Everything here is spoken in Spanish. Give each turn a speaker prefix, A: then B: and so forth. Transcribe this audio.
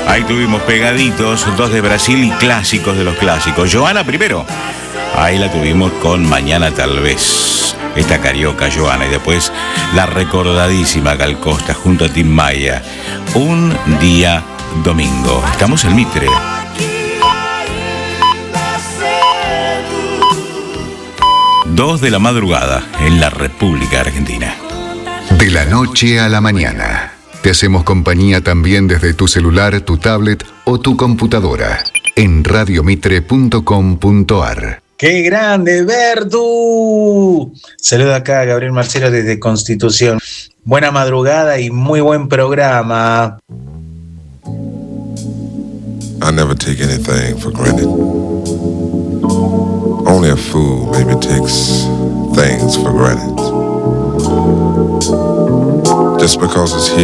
A: Ahí tuvimos pegaditos, 2 de Brasil y clásicos de los clásicos. Joana primero. Ahí la tuvimos con Mañana Tal Vez. Esta carioca Joana. Y después la recordadísima Gal Costa junto a Tim Maya. Un día domingo. Estamos en Mitre. 2 de la madrugada en la República Argentina.
B: De la noche a la mañana. Te hacemos compañía también desde tu celular, tu tablet o tu computadora. En radiomitre.com.ar.
C: ¡Qué grande, Verdu! Saludo acá a Gabriel Marcelo desde Constitución. Buena madrugada y muy buen programa.
D: I never take anything for granted. Only a fool maybe takes things for granted. Just because it's here.